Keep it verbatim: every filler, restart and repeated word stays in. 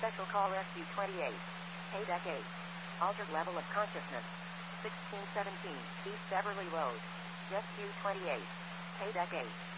Special Call Rescue twenty-eight. Paydeck eight. Altered level of consciousness. sixteen seventeen East Beverly Road. Rescue twenty-eight. Paydeck eight.